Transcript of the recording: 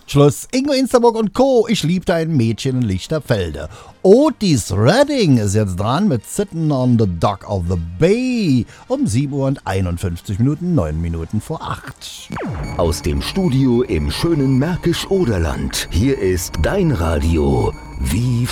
Schluss. Ingo Insterburg und Co. Ich liebte ein Mädchen in Lichterfelde. Otis Redding ist jetzt dran mit Sitting on the Dock of the Bay um 7 Uhr und 51 Minuten, 9 Minuten vor 8. Aus dem Studio im schönen Märkisch-Oderland. Hier ist dein Radio. Wie